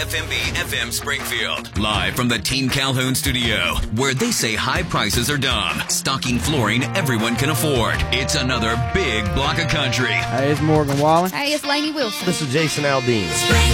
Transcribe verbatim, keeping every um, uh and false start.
F M B F M Springfield, live from the Team Calhoun studio, where they say high prices are dumb, stocking flooring everyone can afford. It's another big block of country. Hey, it's Morgan Wallen. Hey, it's Lainey Wilson. This is Jason Aldean.